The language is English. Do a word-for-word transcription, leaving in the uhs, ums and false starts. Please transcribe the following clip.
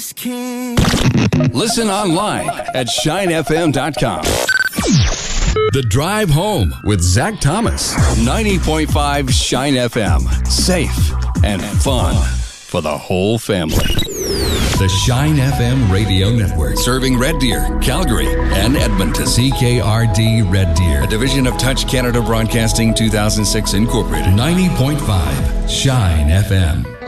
Listen online at shine f m dot com. The Drive Home with Zach Thomas. ninety point five Shine F M. Safe and fun for the whole family. The Shine F M Radio Network. Serving Red Deer, Calgary, and Edmonton. C K R D Red Deer. A division of Touch Canada Broadcasting two thousand six Incorporated. ninety point five Shine F M.